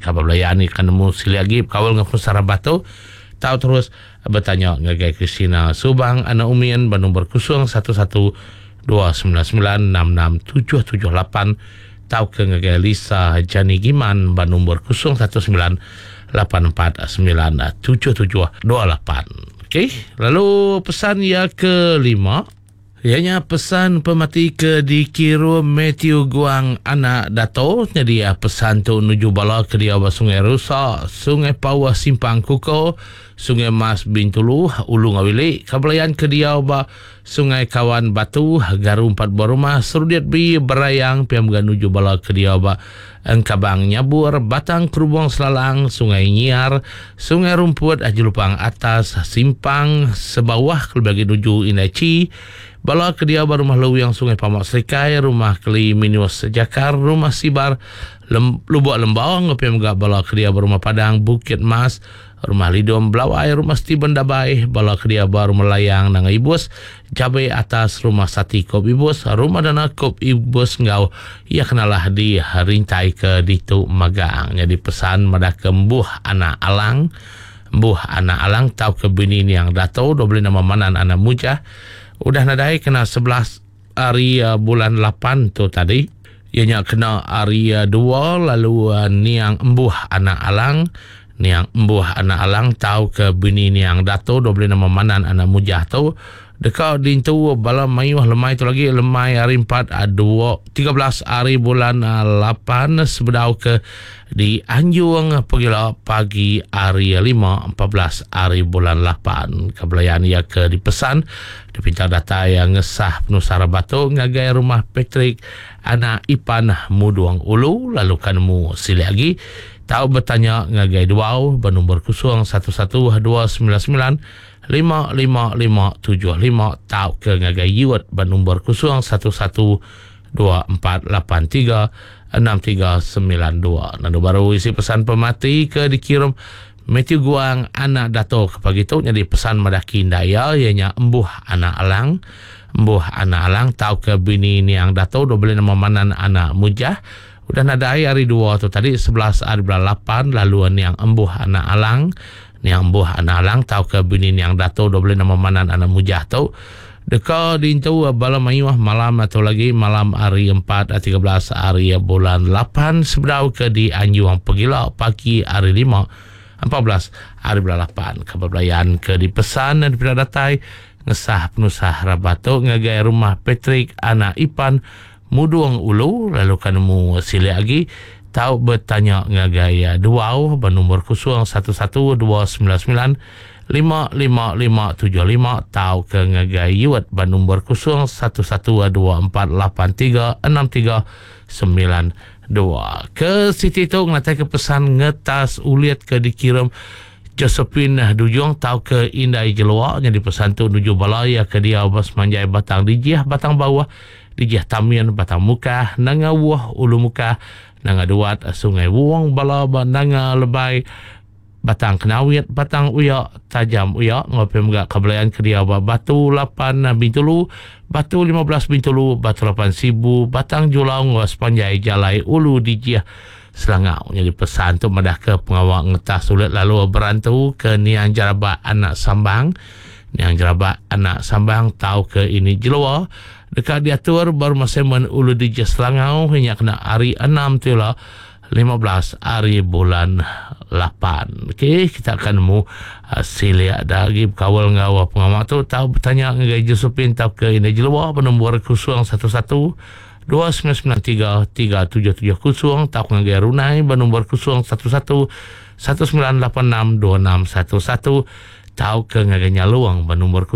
kabalayaan ikan nemu sili lagi kawal ngapun Sarabato tahu terus bertanya ngagai Kristina Subang anak umian bernomor 0129966778 tahu ke ngagai Lisa Jani Giman bernomor 0184949778. Okey, lalu pesan yang kelima ianya pesan pemati ke dikiru Matthew Guang anak Dato. Jadi pesan tu menuju bala ke dia Sungai Rusak, Sungai Pawah Simpang Kuko, Sungai Mas Bintulu, Ulu Ngawili, kabelayan ke dia Sungai Kawan Batu, Garu 4 buah rumah, Serudiat Bi Berayang, piam menuju bala ke dia Engkabang Nyabur, Batang Kerubung Selalang, Sungai Nyiar, Sungai Rumput, Ajilupang Atas, Simpang Sebawah, bagi menuju Inaci, bala ke dia rumah Lewiyang Sungai Pamak Serikai, rumah Keli Minus Jakar, rumah Sibar, Lubuk Lembawang, piam bala ke dia rumah Padang Bukit Mas, rumah Lidom Belawai, rumah Steven Dabai, bala ke dia rumah Layang Nanga Ibus, Jabai Atas, rumah Sati Kop Ibus, rumah Dana Kop Ibus Ngau, ia kenalah di rintai ke ditu Magang. Jadi pesan madah ke Mbuh Anak Alang, Mbuh Anak Alang tahu ke bini ni yang Dato, dah boleh nama Manan Anak Mujah, udah nadai kena 11 hari bulan 8 tu tadi, ianya kena hari 2, lalu niang Mbuh Anak Alang, niang Mbuh Anak Alang tahu ke bini niang Dato, dah boleh nama Manan Anak Mujah tu dekat dintu bala mayuh lemai tu lagi lemai hari 4 13 hari bulan 8 sebedau ke di Anjung pagila pagi hari 5 14 hari bulan 8 kabelayan ia ke dipesan dipinta data yang ngesah penuh Sarabato ngagai rumah Patrick anak Ipan Muduang Ulu lalu kanemu sili lagi tahu bertanya ngagai duau bernomor 011299 55575 tahu ke ngagai Yuat bernomor 01124836 6392. Nanti baru isi pesan pemati ke dikirim Matthew Guang anak Dato ke pagi tu. Jadi pesan madaki daya ianya Mbuh Anak Alang, Mbuh Anak Alang tahu ke bini ni yang Dato dah boleh nama Manan Anak Mujah. Udah nadai hari 2 tu tadi 11 hari bulan 8 lalu ni yang Mbuh Anak Alang, ni yang Mbuh Anak Alang tahu ke bini ni yang Dato dah boleh nama Manan Anak Mujah tu. Dekat dintu bala mayuah malam atau lagi malam hari 4 13 hari bulan 8 sebedau ke di Anjung pagila pagi hari 5 14 hari bulan 8 kabelayan ke dipesan dan dipadatai ngesah penusah Rabato ngagai rumah Patrick anak Ipan Muduang Ulu lalu kanemu sili lagi tahu bertanya ngagai duau bernomor 011299 55575 tahu ke ngagai Yuat bernomor 0124836392 ke Siti tu ngatai ke pesan ngetas uliat ke dikirim Josephine Dujung tahu ke Indai Jelua jadi pesan tu nuju balaya ke dia bas manjai batang dijiah batang bawah dijiah tamian batang muka nanga wuah ulu muka nanga duat sungai wuang bala nanga lebay batang kenawit, batang uyak, tajam uyak, ngopi mga kabelayan ke dia batu 8 bintulu, batu 15 bintulu, batu 8 sibu, batang julau ngawas panjai jalai ulu dijiah Selangau. Jadi pesan tu madah ke pengawal ngetas sulit lalu berantu ke Niang Jarabak anak Sambang. Niang Jarabak anak Sambang tahu ke ini jelua dekat diatur baru masemen ulu dijiah Selangau hanya kena hari 6 tu lah 15 hari bulan 8. Okey, kita akan nemu silia lagi kawal ngawa pengamak tu tahu bertanya ngagai Josephine tahu ke ini jelua bernomor 0119933770 tahu ngagai Runai bernomor 0111986261 tahu ke ngagai Nyaluang bernomor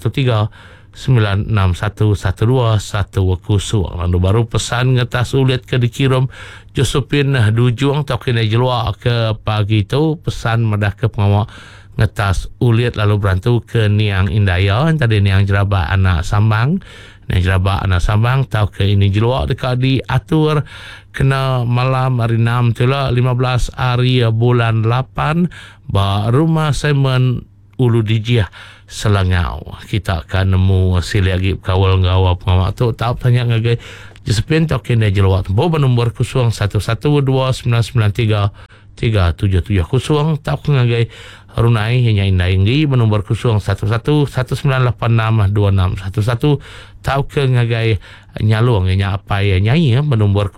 0139611210 lalu baru pesan ngetas ulit ke dikirim Josephine Dujung tahu kena jelua ke pagi tu pesan madah ke pengawal ngetas ulit lalu berantu ke Niang Indaya tadi Niang Jerabak anak Sambang. Niang Jerabak anak Sambang tahu ke ini jelua dekat diatur kena malam hari 6 tu lah 15 hari bulan 8 ba rumah Simon ulu dijiah Selangau. Kita akan nemu sili lagi kawal ngawa pengamak tu tahu tanya ngagai Josephine tahu kena jelawat bo bernomor 011299333770 3770 tau ke ngagai runai hanya indai ngi bernombor 0119862611 tau ke ngagai nyalung hanya apa ya nyanyi bernombor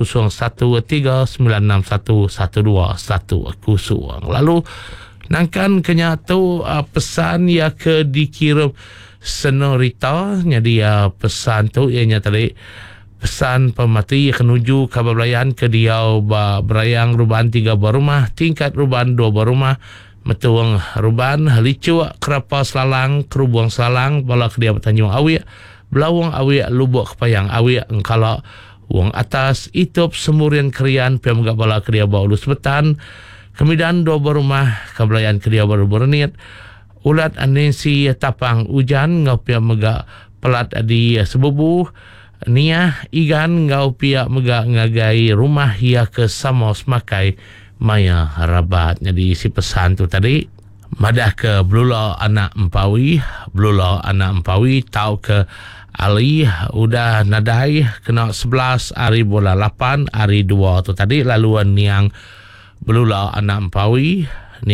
0139611210. Lalu nangkan kenyato pesan ya ke dikirim senorita jadi pesan tu ianya tadi pesan pemati kenuju kabablayan ke diau berayang ruban 3 buah rumah tingkat ruban 2 buah rumah metuang ruban halicu kerapa selalang kerubuang selalang bala ke dia Tanjung Awik Belawang Awik Lubuk Kepayang Awik engkala uang atas itop semurian krian pemgak bala ke dia Baulus Betan Kemidan 2 buah rumah kabablayan ke dia baru bernit ulat anensi tapang hujan ngau pia mega pelat di sebubu Nia igan ngau pia mega ngagai rumah ia ke samos makai maya rabat. Jadi si pesan tu tadi madah ke Blula anak Empawi tau ke Ali udah nadai kena 11 hari bola 8 hari 2 tu tadi laluan niang Blula anak Empawi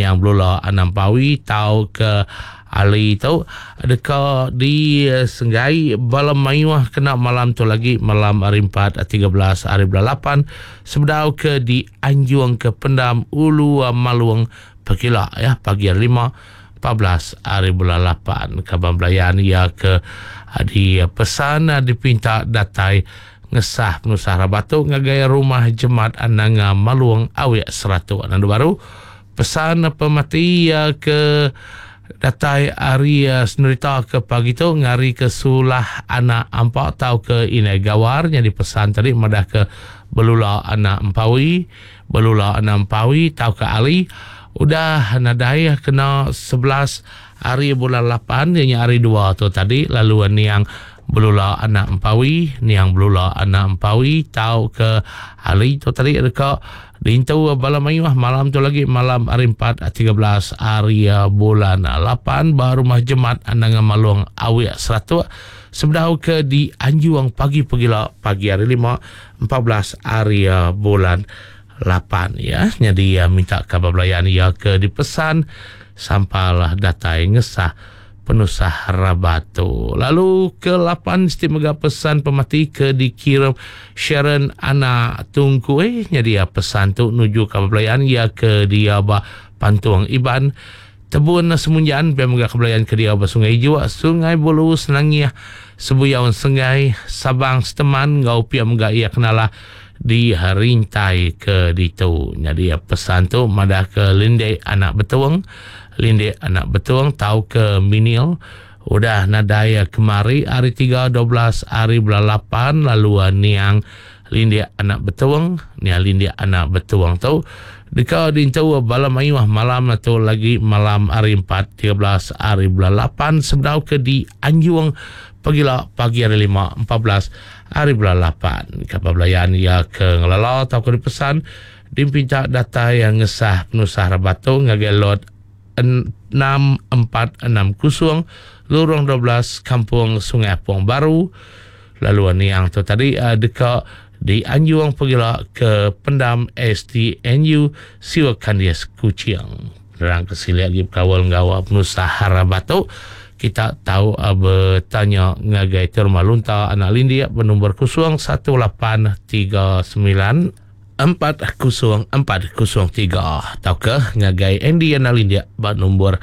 tau ke Ali tu adakah di Senggai balam mayuah kena malam tu lagi malam hari 4 13 hari 8 sebedau ke di Anjuang ke Pendam Ulu Maluang Pekila ya pagi hari 5 14 hari 8 kabar belayan ya ke di pesan dipinta datai ngesah penusah rabatu ngagaya rumah jemaat Ananga Maluang Awik Seratu Anandu Baru pesan pemati ya ke datai Arya senerita ke pagi tu ngari ke sulah anak ampak tau ke inai gawar jadi pesan tadi madah ke Belula anak Empawi tau ke Ali udah nadai kena 11 hari bulan 8 yang hari 2 tu tadi lalu yang Belula anak Empawi tau ke Ali tu tadi dekat Dintau balam mayuah malam tu lagi malam hari 4 13 hari bulan 8 baru rumah jemaat Ananga Maluang Awik Seratu sebedau ke di Anjuang pagi hari 5 14 hari bulan 8 ya. Jadi minta kabar belayan ya ke dipesan sampailah datai ngesah penusah rabatu. Lalu ke-8 istimewa pesan pemati ke dikirim Sharon anak tungku jadi pesan tu nuju kabelayan ya ke dia Pantuang Iban Tebun Semunjan pemegah kabelayan ke dia Sungai Jua Sungai Bulu Senangiah Sebuyawan Sengai Sabang Seteman ngau pia megah ia kenalah di Harintai ke ditu. Jadi pesan tu madah ke Linde anak betuang tau ke Minil udah nadaya kemari hari 3 12 hari 8 lalu niang Linde anak betuang tu dekat dintau balam mayuah malam atau lagi malam hari 4 13 hari 8 sebedau ke di Anjuang pagi hari 5 14 hari 8 kapal belayan ya ke ngelala tau ke dipesan dimpinta data yang ngesah penusah rabatu ngagelot 6460 lorong 12 Kampung Sungai Puang Baru lalu yang tu tadi dekat di Anjuang pegila ke Pendam STNU Siwa Kandias Kuciang derang kesili lagi kawal ngawa penusah rabatu kita tahu bertanya ngagai termalunta anak Lindia bernombor 0839 400403 tau ke ngagai Andy Analindia bat nombor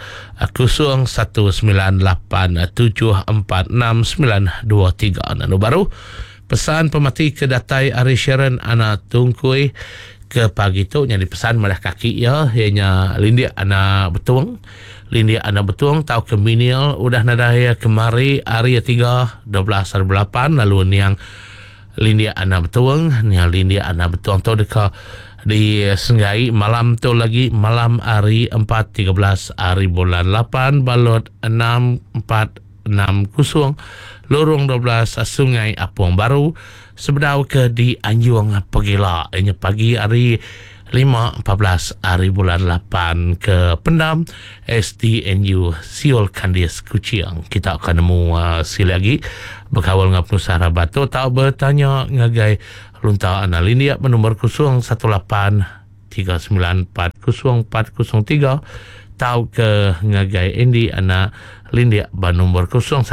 0198746923 nanu baru pesan pemati ke datai Ari Sharon anak tungkui ke pagi tu yang dipesan malah kaki ya hanya Lindia anak betuang tau ke Minil udah nadaya kemari hari 3 12 hari 8 lalu niang Lindia anak betuang tu dekat di Senggai malam tu lagi malam hari 4 13 hari bulan 8 balot 6460 lorong 12 Sungai Apuang Baru sebedau ke di Anjuang pegila pagi hari 5 14 hari bulan 8 ke Pendam STNU Siol Kandias Kuciang kita akan nemu sila lagi berkawal dengan penusah rabatu tak bertanya ngagai lunta analindia bernombor 083940 0403 tau ke ngagai Endi anak Lindia nombor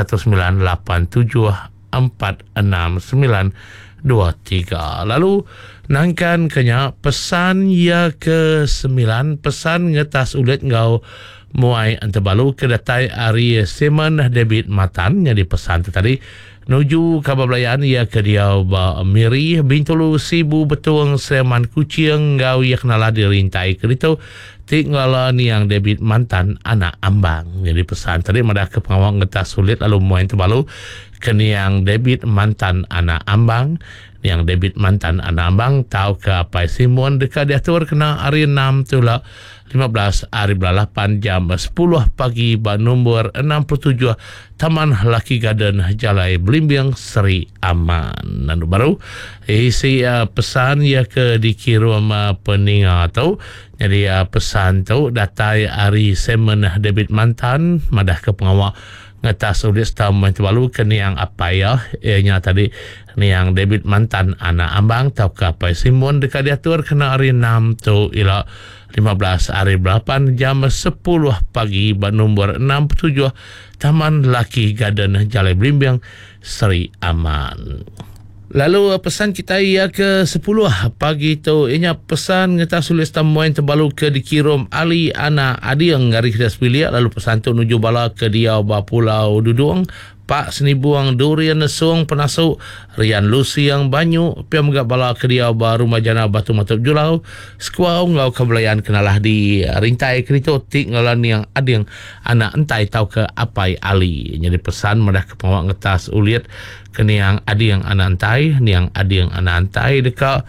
0187469923. Lalu nangkan kenya pesan ya ke-9 pesan ngetas ulit ngau muai antabalu kedatai Ari Semen debit matan yang dipesan tu tadi nuju kabablayan ia ke Diau ba Miri Bintulu Sibu Betuang Sleman Kucing ngau ia kenala dirintai kerito tinggal ni yang debit mantan anak ambang. Jadi pesan tadi madah ke pengawal ngetas sulit lalu muai antabalu kini yang debit mantan anak ambang. Yang debit mantan anak ambang tahu ke apa Simon dekat diatur kena hari 6 tula 15 hari 8 jam 10 pagi ba nombor 67 Taman Laki Garden Jalai Belimbing Seri Aman. Lalu baru isi pesan ya ke dikirim peninga tu. Jadi pesan tu datai Ari Semen debit mantan madah ke pengawal ngetas ulis tamu balu ke ni yang apa ya ianya tadi ni yang debit mantan anak ambang tau ke apa Simon dekat diatur kena hari 6 tu ila 15 hari 8 jam 10 pagi ba nombor 67 Taman Laki Garden Jalai Belimbing Seri Aman. Lalu pesan kita ia ke 10 pagi tu ianya pesan ngetas sulis tamuan terbalu ke dikirim Ali Ana Adiang ngari kita sepilia. Lalu pesan tu nuju bala ke Diau ba Pulau Dudung Pak Seni Buang Durian Nesung Penasuk Rian Lucy yang Banyu pia megak bala ke Diau ba Rumah Jana Batu Matup Julau Sekuau ngau kebelayan kenalah di rintai kerito tik ngalan yang Adiang anak entai tau ke Apai Ali. Jadi pesan madah ke pengawak ngetas uliat kini yang Adiang anak entai ni yang Adiang anak entai dekat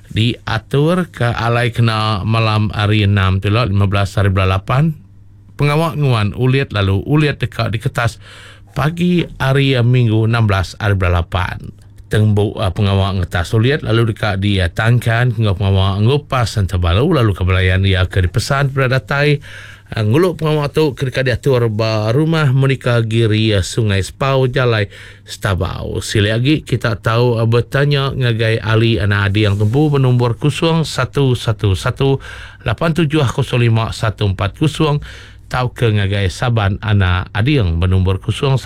diatur ke alai kena malam hari 6 tu lah 15 hari 8 pengawak nguan uliat lalu uliat dekat di kertas pagi hari Minggu 16 hari 8 tembuk pengawal ngetas uliat lalu dekat dia tangkan hingga pengawal ngupas terbalu lalu kebelayan dia ke dipesan pada datai nguluk pengawal tu ketika diatur ba rumah menikah giri Sungai Sepau Jalai Stabau. Sila lagi kita tahu bertanya ngagai Ali anak adi yang tumpu bernombor 0111870514 tau ke ngagai Saban anak adi yang bernombor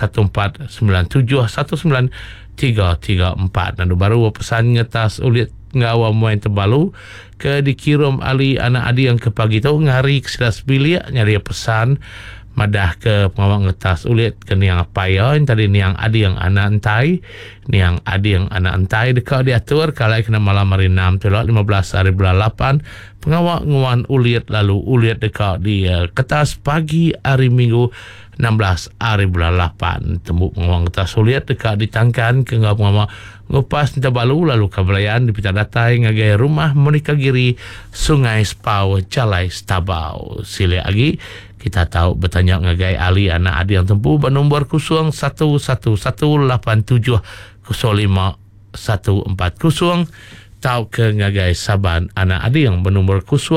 0149719334. Dan baru pesan ngetas ulit ngawa muai terbalu ke dikirim Ali anak adi yang ke pagi tu ngari kesedas bilik nyari pesan madah ke pengawal ngetas ulit ke ni yang apa ya tadi ni yang adi yang anak entai ni yang adi yang anak entai dekat diatur kalau kena malam hari 6 tu lah 15 hari 8 pengawal nguan ulit lalu ulit dekat di kertas pagi hari Minggu 16 hari 8 tembuk pengawal ngetas ulit dekat ditangkan ke pengawal ngupas terbalu lalu kebelayan di pita datai ngagai rumah menikah giri Sungai Sepau Jalai Stabau. Sila lagi kita tahu bertanya ngagai Ali anak adi yang tempuh bernombor 0111870514 tahu ke ngagai Saban anak adi yang bernombor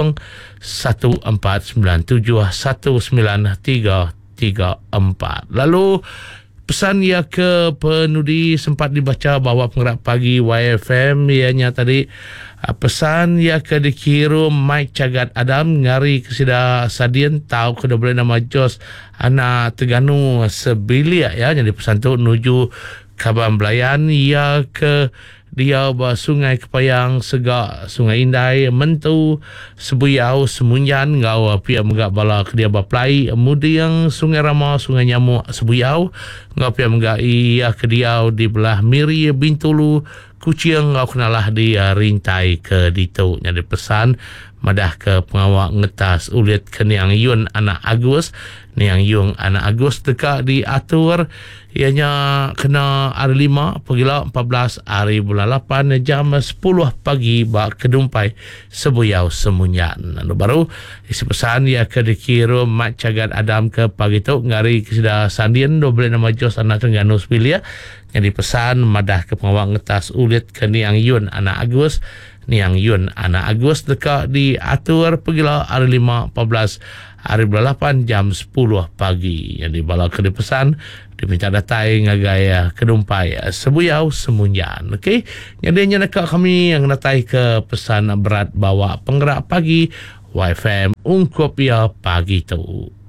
0149719334. Lalu pesan ia ke penudi sempat dibaca bahawa penggerak pagi YFM ianya tadi pesan ia ke dikirim Mike Cagat Adam ngari kesida Sadian tahu ke boleh nama Jos anak Teganu Sebilia ya. Jadi pesan tu nuju Kaban Belayan ia ke Diau ba Sungai Kepayang Segak Sungai Indai Mentu Sebuyau Semunyan ngau pia megak bala ke dia ba Plai Mudiang Sungai Rama Sungai Nyamuk Sebuyau ngau pia megak ia ke Diau di belah Miri Bintulu Kucing ngau kenalah dia rintai ke ditu. Jadi pesan madah ke pengawak ngetas ulit ke Niang Yun anak Agus Niang Yung anak Agus dekat diatur ianya kena hari 5 pergilah 14 hari bulan 8 jam 10 pagi bak kedumpai Sebuyau Semunyan. Lalu baru isi pesan ia ke dikirim Mat Cagat Adam ke pagi tu ngari kesida Sandian do boleh nama Jos anak Terengganu Sebilia. Jadi pesan madah ke pengawak ngetas ulit ke Niang Yun anak Agus Niang Yun anak Agus dekat diatur pergilah hari 5 14 hari 8 jam 10 pagi. Jadi bala ke pesan diminta datai ngagai kedumpai Sebuyau Semunyan. Okey. Jadi nya dekat kami yang datai ke pesan berat bawa penggerak pagi YFM ungkap ya pagi tu.